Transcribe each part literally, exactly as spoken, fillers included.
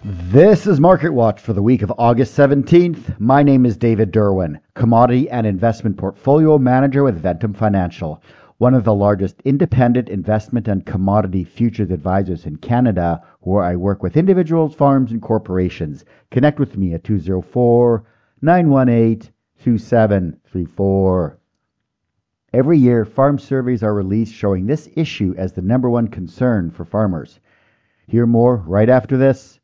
This is Market Watch for the week of August seventeenth. My name is David Derwin, Commodity and Investment Portfolio Manager with Ventum Financial, one of the largest independent investment and commodity futures advisors in Canada, where I work with individuals, farms, and corporations. Connect with me at two oh four, nine one eight, two seven three four. Every year, farm surveys are released showing this issue as the number one concern for farmers. Hear more right after this.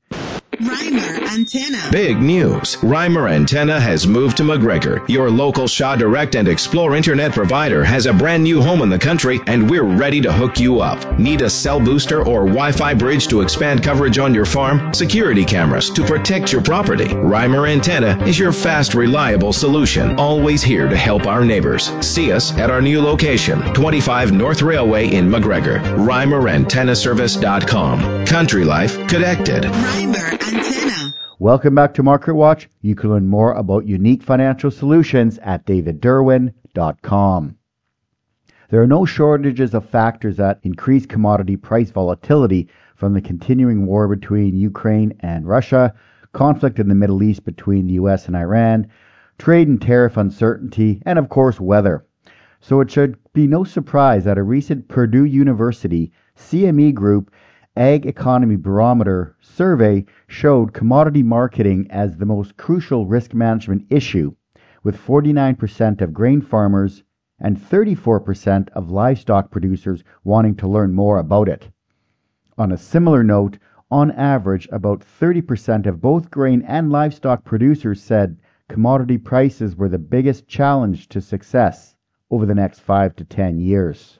Reimer Antenna. Big news. Reimer Antenna has moved to McGregor. Your local Shaw Direct and Explore internet provider has a brand new home in the country, and we're ready to hook you up. Need a cell booster or Wi-Fi bridge to expand coverage on your farm? Security cameras to protect your property? Reimer Antenna is your fast, reliable solution. Always here to help our neighbors. See us at our new location, twenty-five North Railway in McGregor. Reimer Antenna Service dot com. Country Life Connected. Reimer Antenna. Welcome back to Market Watch. You can learn more about unique financial solutions at david derwin dot com. There are no shortages of factors that increase commodity price volatility, from the continuing war between Ukraine and Russia, conflict in the Middle East between the U S and Iran, trade and tariff uncertainty, and of course weather. So it should be no surprise that a recent Purdue University C M E Group Ag Economy Barometer survey showed commodity marketing as the most crucial risk management issue, with forty-nine percent of grain farmers and thirty-four percent of livestock producers wanting to learn more about it. On a similar note, on average, about thirty percent of both grain and livestock producers said commodity prices were the biggest challenge to success over the next five to ten years.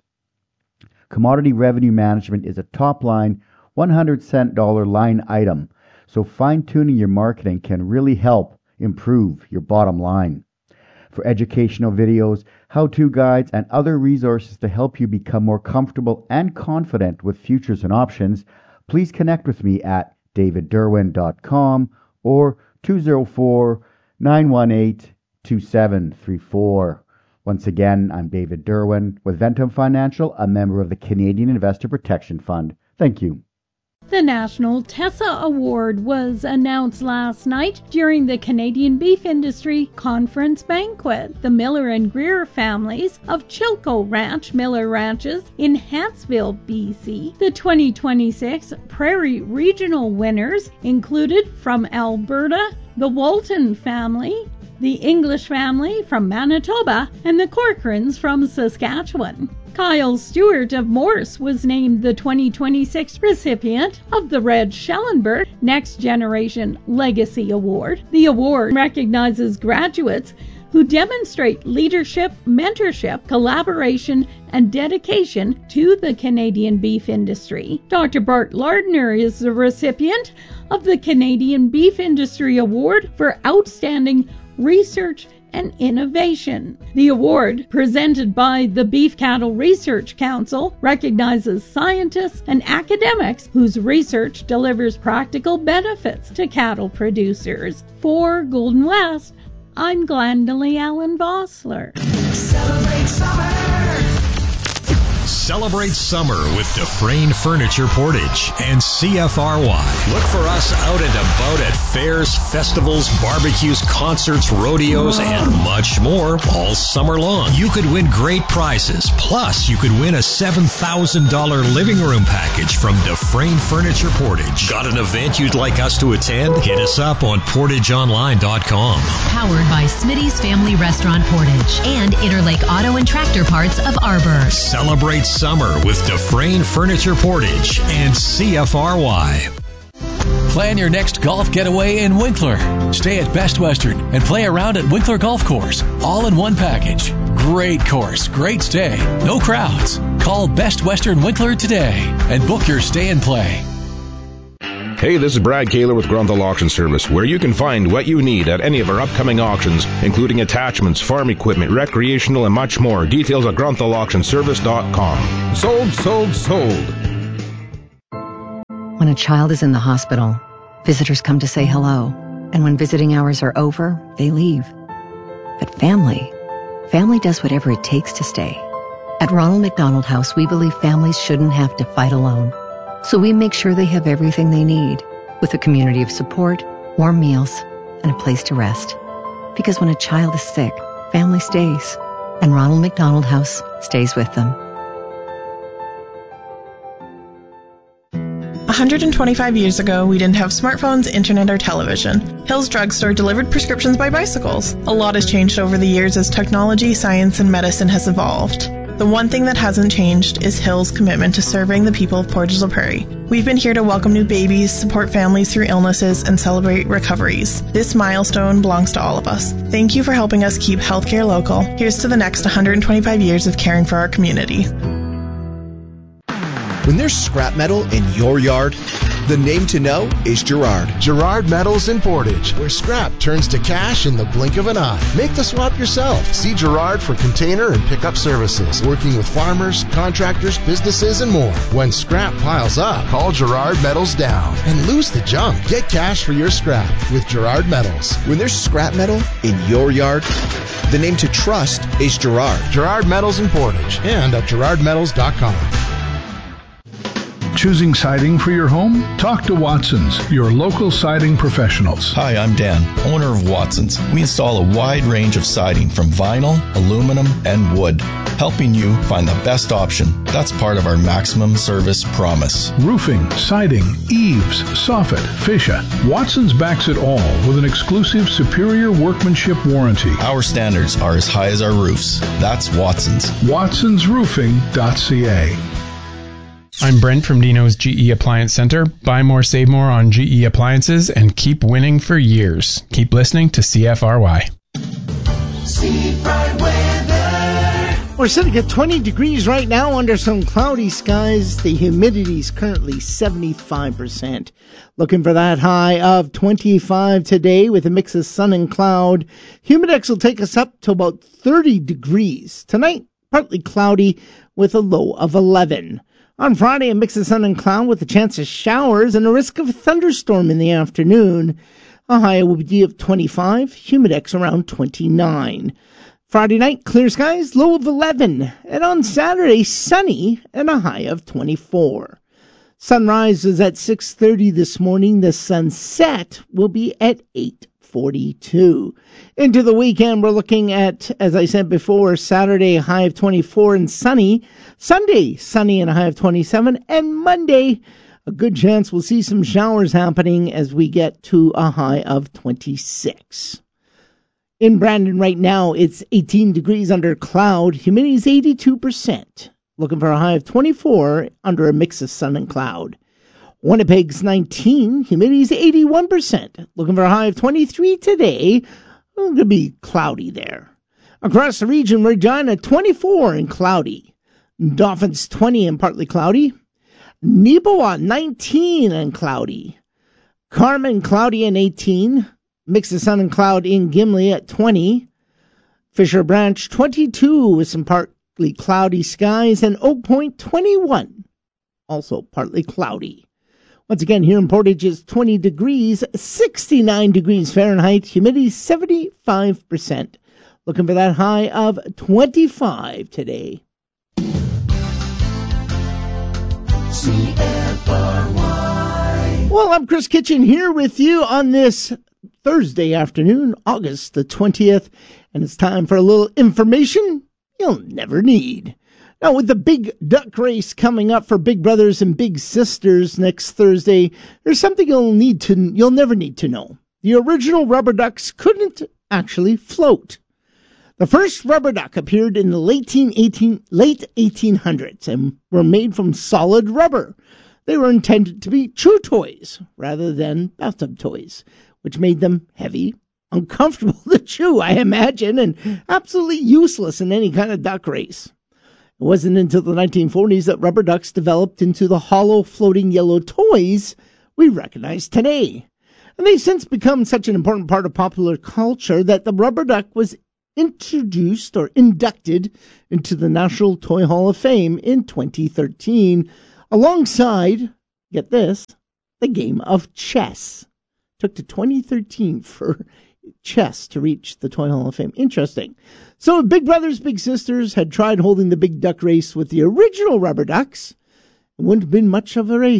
Commodity revenue management is a top-line, one hundred cent dollar line item, so fine-tuning your marketing can really help improve your bottom line. For educational videos, how-to guides, and other resources to help you become more comfortable and confident with futures and options, please connect with me at david derwin dot com or two oh four, nine one eight, two seven three four. Once again, I'm David Derwin with Ventum Financial, a member of the Canadian Investor Protection Fund. Thank you. The National Tessa Award was announced last night during the Canadian Beef Industry Conference Banquet. The Miller and Greer families of Chilco Ranch Miller Ranches in Hanceville, B C. The twenty twenty-six Prairie Regional winners included from Alberta, the Walton family, the English family from Manitoba, and the Corcorans from Saskatchewan. Kyle Stewart of Morse was named the twenty twenty-six recipient of the Red Schellenberg Next Generation Legacy Award. The award recognizes graduates who demonstrate leadership, mentorship, collaboration, and dedication to the Canadian beef industry. Doctor Bart Lardner is the recipient of the Canadian Beef Industry Award for Outstanding Research and Innovation. The award, presented by the Beef Cattle Research Council, recognizes scientists and academics whose research delivers practical benefits to cattle producers. For Golden West, I'm Glendalee Allen Vossler. Celebrate summer. Celebrate summer with Dufresne Furniture Portage and C F R Y. Look for us out and about at fairs, festivals, barbecues, concerts, rodeos, and much more all summer long. You could win great prizes. Plus, you could win a seven thousand dollars living room package from Dufresne Furniture Portage. Got an event you'd like us to attend? Hit us up on portage online dot com. Powered by Smitty's Family Restaurant Portage and Interlake Auto and Tractor Parts of Arbor. Celebrate summer with Dufresne Furniture Portage and C F R Y. Plan your next golf getaway in Winkler. Stay at Best Western and play around at Winkler Golf Course, all in one package. Great course, great stay, no crowds. Call Best Western Winkler today and book your stay and play. Hey, this is Brad Kaler with Grunthal Auction Service, where you can find what you need at any of our upcoming auctions, including attachments, farm equipment, recreational, and much more. Details at grunthal auction service dot com. Sold, sold, sold. When a child is in the hospital, visitors come to say hello, and when visiting hours are over, they leave. But family, family does whatever it takes to stay. At Ronald McDonald House, we believe families shouldn't have to fight alone. So we make sure they have everything they need. with a community of support, warm meals, and a place to rest. Because when a child is sick, family stays, and Ronald McDonald House stays with them. one hundred twenty-five years ago, we didn't have smartphones, internet, or television. Hill's Drugstore delivered prescriptions by bicycles. A lot has changed over the years as technology, science, and medicine has evolved. The one thing that hasn't changed is Hill's commitment to serving the people of Portage la Prairie. We've been here to welcome new babies, support families through illnesses, and celebrate recoveries. This milestone belongs to all of us. Thank you for helping us keep healthcare local. Here's to the next one hundred twenty-five years of caring for our community. When there's scrap metal in your yard, the name to know is Gerard. Gerard Metals in Portage, where scrap turns to cash in the blink of an eye. Make the swap yourself. See Gerard for container and pickup services, working with farmers, contractors, businesses, and more. When scrap piles up, call Gerard Metals down and lose the junk. Get cash for your scrap with Gerard Metals. When there's scrap metal in your yard, the name to trust is Gerard. Gerard Metals in Portage and at gerard metals dot com. Choosing siding for your home? Talk to Watson's, your local siding professionals. Hi, I'm Dan, owner of Watson's. We install a wide range of siding from vinyl, aluminum, and wood, helping you find the best option. That's part of our maximum service promise. Roofing, siding, eaves, soffit, fascia. Watson's backs it all with an exclusive superior workmanship warranty. Our standards are as high as our roofs. That's Watson's. watsons roofing dot c a. I'm Brent from Dino's G E Appliance Center. Buy more, save more on G E appliances and keep winning for years. Keep listening to C F R Y. Seafront weather. We're sitting at twenty degrees right now under some cloudy skies. The humidity is currently seventy-five percent. Looking for that high of twenty-five today with a mix of sun and cloud. Humidex will take us up to about thirty degrees. Tonight, partly cloudy with a low of eleven. On Friday, a mix of sun and cloud with a chance of showers and a risk of a thunderstorm in the afternoon. A high will be of twenty-five, humidex around twenty-nine. Friday night, clear skies, low of eleven. And on Saturday, sunny and a high of twenty-four. Sunrise is at six thirty this morning. The sunset will be at eight forty-two. Into the weekend, we're looking at, as I said before, Saturday, a high of twenty-four and sunny. Sunday, sunny and a high of twenty-seven. And Monday, a good chance we'll see some showers happening as we get to a high of twenty-six. In Brandon right now, it's eighteen degrees under cloud. Humidity is eighty-two percent. Looking for a high of twenty-four under a mix of sun and cloud. Winnipeg's nineteen, humidity is eighty-one percent. Looking for a high of twenty-three today. Well, going to be cloudy there. Across the region, Regina twenty-four and cloudy. Dauphin's twenty and partly cloudy. Neepawa nineteen and cloudy. Carmen cloudy and eighteen. Mix of sun and cloud in Gimli at twenty. Fisher Branch twenty-two with some partly cloudy skies. And Oak Point twenty-one. Also partly cloudy. Once again, here in Portage is twenty degrees, sixty-nine degrees Fahrenheit, humidity seventy-five percent. Looking for that high of twenty-five today. C F R Y. Well, I'm Chris Kitchen here with you on this Thursday afternoon, August the twentieth, and it's time for a little information you'll never need. Now, with the big duck race coming up for Big Brothers and Big Sisters next Thursday, there's something you'll need to, you'll never need to know. The original rubber ducks couldn't actually float. The first rubber duck appeared in the late eighteen hundreds and were made from solid rubber. They were intended to be chew toys rather than bathtub toys, which made them heavy, uncomfortable to chew, I imagine, and absolutely useless in any kind of duck race. It wasn't until the nineteen forties that rubber ducks developed into the hollow floating yellow toys we recognize today. And they've since become such an important part of popular culture that the rubber duck was introduced or inducted into the National Toy Hall of Fame in twenty thirteen, alongside, get this, the game of chess. It took to twenty thirteen for chess to reach the Toy Hall of Fame. Interesting. So Big Brothers Big Sisters had tried holding the big duck race with the original rubber ducks. It wouldn't have been much of a race.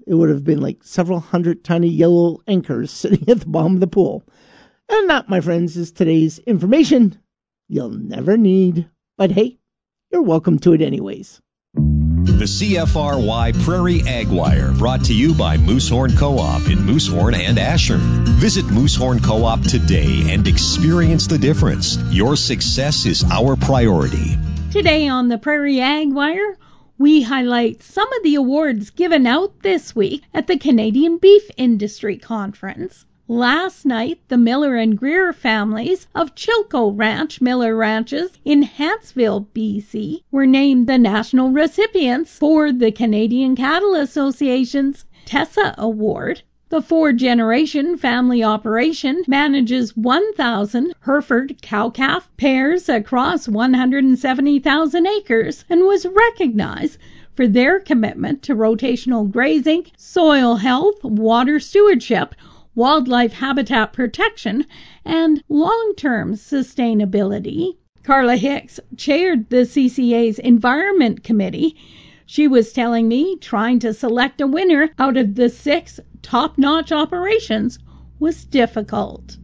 it would have been like several hundred tiny yellow anchors sitting at the bottom of the pool. And that, my friends, is today's information you'll never need. But hey, you're welcome to it anyways. The C F R Y Prairie Ag Wire, brought to you by Moosehorn Co-op in Moosehorn and Asher. Visit Moosehorn Co-op today and experience the difference. Your success is our priority. Today on the Prairie Ag Wire, we highlight some of the awards given out this week at the Canadian Beef Industry Conference. Last night, the Miller and Greer families of Chilco Ranch Miller Ranches in Huntsville, B C, were named the national recipients for the Canadian Cattle Association's TESSA Award. The four-generation family operation manages one thousand Hereford cow-calf pairs across one hundred seventy thousand acres and was recognized for their commitment to rotational grazing, soil health, water stewardship, wildlife habitat protection, and long-term sustainability. Carla Hicks chaired the C C A's Environment Committee. She was telling me trying to select a winner out of the six top-notch operations was difficult.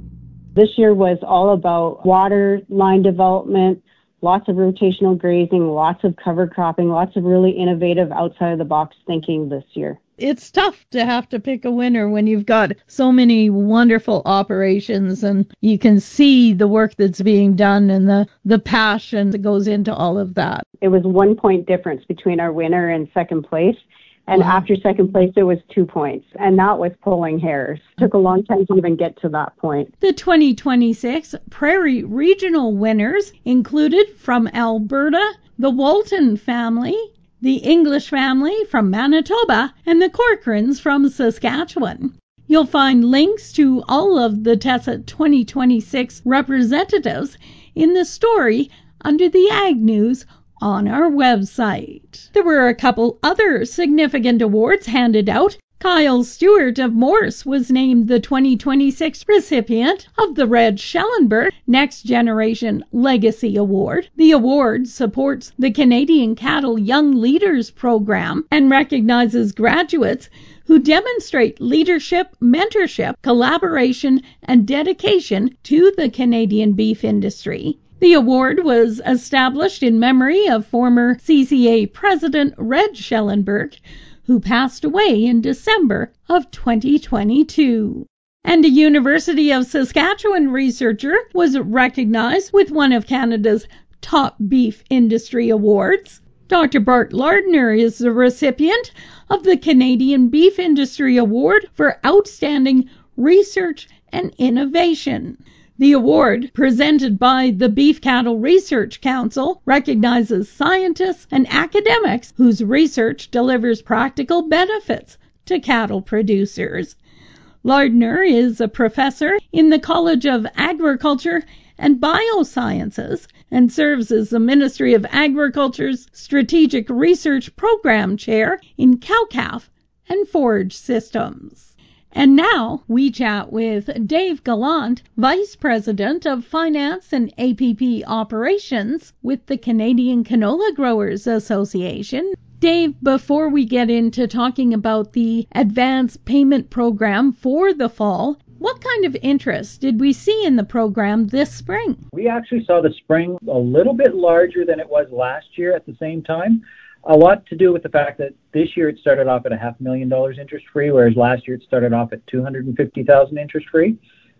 This year was all about water line development, lots of rotational grazing, lots of cover cropping, lots of really innovative outside-of-the-box thinking this year. It's tough to have to pick a winner when you've got so many wonderful operations and you can see the work that's being done and the, the passion that goes into all of that. It was one point difference between our winner and second place. And wow. After second place, it was two points. And that was pulling hairs. It took a long time to even get to that point. The twenty twenty-six Prairie Regional winners included from Alberta, the Walton family, the English family from Manitoba, and the Corcorans from Saskatchewan. You'll find links to all of the TESSA twenty twenty-six representatives in the story under the Ag News on our website. There were a couple other significant awards handed out. Kyle Stewart of Morse was named the twenty twenty-six recipient of the Red Schellenberg Next Generation Legacy Award. The award supports the Canadian Cattle Young Leaders Program and recognizes graduates who demonstrate leadership, mentorship, collaboration, and dedication to the Canadian beef industry. The award was established in memory of former C C A President Red Schellenberg, who passed away in December of twenty twenty-two. And a University of Saskatchewan researcher was recognized with one of Canada's top beef industry awards. Doctor Bart Lardner is the recipient of the Canadian Beef Industry Award for Outstanding Research and Innovation. The award, presented by the Beef Cattle Research Council, recognizes scientists and academics whose research delivers practical benefits to cattle producers. Lardner is a professor in the College of Agriculture and Biosciences and serves as the Ministry of Agriculture's Strategic Research Program Chair in cow-calf and forage systems. And now we chat with Dave Gallant, Vice President of Finance and A P P Operations with the Canadian Canola Growers Association. Dave, before we get into talking about the advance payment program for the fall, what kind of interest did we see in the program this spring? We actually saw the spring a little bit larger than it was last year at the same time. A lot to do with the fact that this year it started off at a half million dollars interest free, whereas last year it started off at two hundred fifty thousand dollars interest free.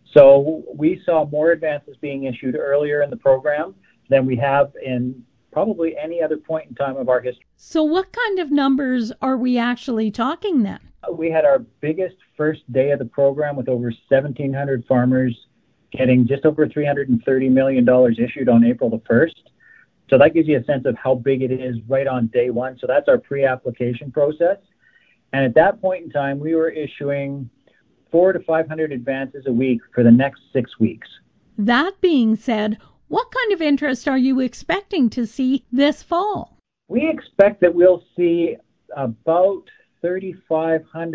So we saw more advances being issued earlier in the program than we have in probably any other point in time of our history. So what kind of numbers are we actually talking then? We had our biggest first day of the program with over seventeen hundred farmers getting just over three hundred thirty million dollars issued on April the first. So that gives you a sense of how big it is right on day one. So that's our pre-application process. And at that point in time, we were issuing four to five hundred advances a week for the next six weeks. That being said, what kind of interest are you expecting to see this fall? We expect that we'll see about thirty-five hundred